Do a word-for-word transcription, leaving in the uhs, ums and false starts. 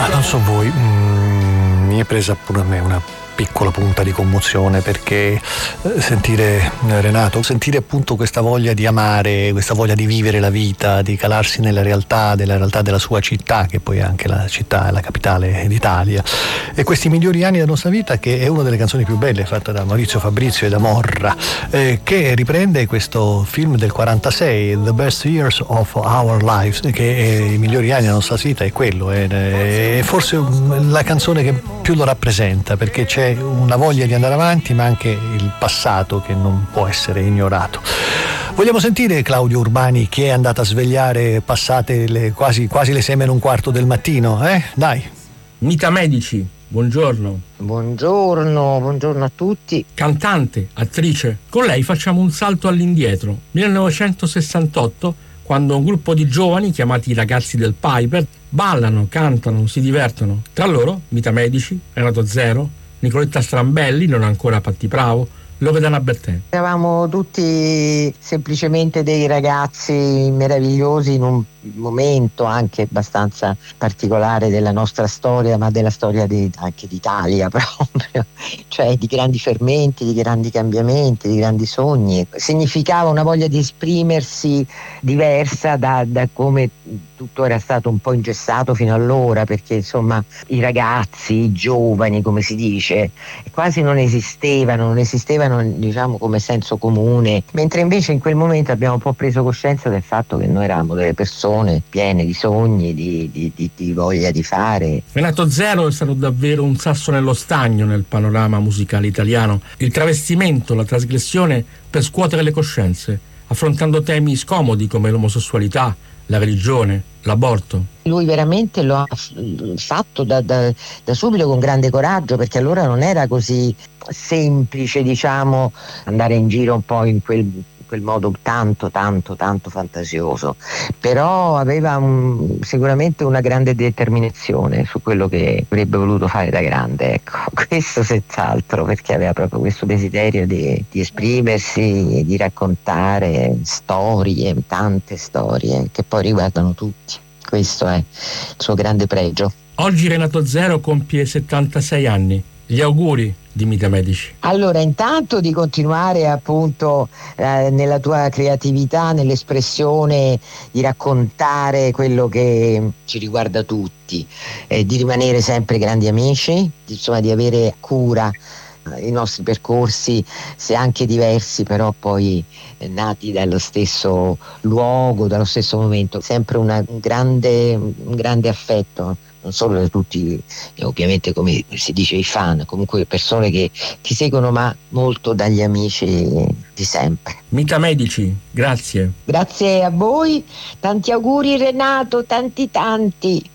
Ma non so voi, mm, mi è presa pure a me una piccola punta di commozione, perché sentire Renato, sentire appunto questa voglia di amare, questa voglia di vivere la vita, di calarsi nella realtà, della realtà della sua città, che poi è anche la città, la capitale d'Italia, e questi migliori anni della nostra vita, che è una delle canzoni più belle fatta da Maurizio Fabrizio e da Morra, eh, che riprende questo film del quarantasei, The Best Years of Our Lives, che è, i migliori anni della nostra vita è quello, è, è forse la canzone che più lo rappresenta, perché c'è una voglia di andare avanti, ma anche il passato che non può essere ignorato. Vogliamo sentire Claudio Urbani, che è andato a svegliare passate le, quasi, quasi le sei meno un quarto del mattino, eh? Dai. Mita Medici, buongiorno. Buongiorno, buongiorno a tutti. Cantante, attrice, con lei facciamo un salto all'indietro. millenovecentosessantotto, quando un gruppo di giovani chiamati i Ragazzi del Piper ballano, cantano, si divertono. Tra loro Mita Medici, Renato Zero, Nicoletta Strambelli, non ancora Patti Bravo, Loredana Bertè. Eravamo tutti semplicemente dei ragazzi meravigliosi in un momento anche abbastanza particolare della nostra storia, ma della storia di, anche d'Italia proprio, cioè di grandi fermenti, di grandi cambiamenti, di grandi sogni. Significava una voglia di esprimersi diversa da, da come tutto era stato un po' ingessato fino allora, perché insomma i ragazzi, i giovani come si dice, quasi non esistevano, non esistevano diciamo come senso comune, mentre invece in quel momento abbiamo un po' preso coscienza del fatto che noi eravamo delle persone piene di sogni, di, di, di, di voglia di fare. Renato Zero è stato davvero un sasso nello stagno nel panorama musicale italiano, il travestimento, la trasgressione per scuotere le coscienze, affrontando temi scomodi come l'omosessualità, la religione, l'aborto. Lui veramente lo ha fatto da, da, da subito con grande coraggio, perché allora non era così semplice, diciamo, andare in giro un po' in quel, in quel modo tanto tanto tanto fantasioso, però aveva un, sicuramente una grande determinazione su quello che avrebbe voluto fare da grande, ecco, questo senz'altro, perché aveva proprio questo desiderio di, di esprimersi, di raccontare storie, tante storie che poi riguardano tutti. Questo è il suo grande pregio. Oggi Renato Zero compie settantasei anni. Gli auguri di Mita Medici. Allora, intanto di continuare appunto eh, nella tua creatività, nell'espressione, di raccontare quello che ci riguarda tutti, eh, di rimanere sempre grandi amici, insomma di avere cura. I nostri percorsi, se anche diversi, però poi eh, nati dallo stesso luogo, dallo stesso momento, sempre una, un, grande, un grande affetto, non solo da tutti, eh, ovviamente come si dice i fan, comunque persone che ti seguono, ma molto dagli amici di sempre. Mita Medici, grazie. Grazie a voi, tanti auguri Renato, tanti tanti.